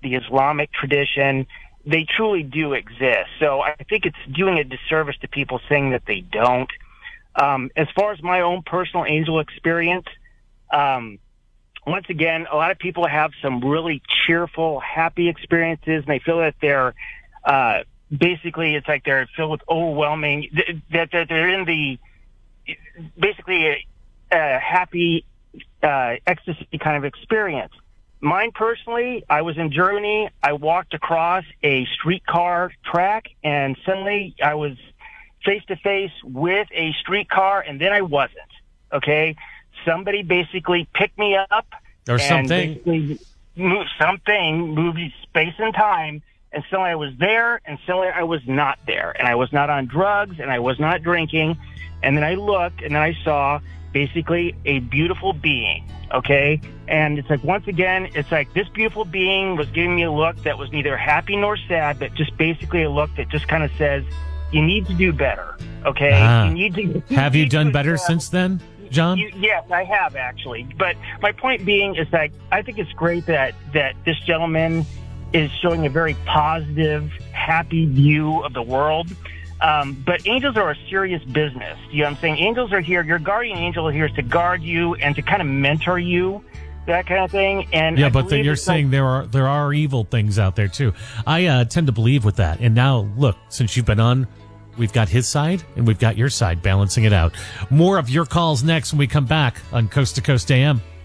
the Islamic tradition. They truly do exist. So I think it's doing a disservice to people saying that they don't. As far as my own personal angel experience, once again, a lot of people have some really cheerful, happy experiences, and they feel that they're basically, it's like they're filled with overwhelming, that they're in the basically a happy ecstasy kind of experience. Mine personally, I was in Germany. I walked across a streetcar track, and suddenly I was face to face with a streetcar, and then I wasn't. Okay, somebody basically picked me up, or something, moved space and time, and suddenly I was there, and suddenly I was not there, and I was not on drugs, and I was not drinking, and then I looked, and then I saw basically a beautiful being. Okay, and it's like, once again, it's like this beautiful being was giving me a look that was neither happy nor sad, but just basically a look that just kind of says, you need to do better. Okay, you need to. Have you done better since then, John? Yes, I have, actually. But my point being is that I think it's great that this gentleman is showing a very positive, happy view of the world. But angels are a serious business. You know what I'm saying? Angels are here. Your guardian angel here is to guard you and to kind of mentor you, that kind of thing. And yeah, but then you're saying there are evil things out there too. I tend to believe with that. And now, look, since you've been on, we've got his side and we've got your side, balancing it out. More of your calls next when we come back on Coast to Coast AM.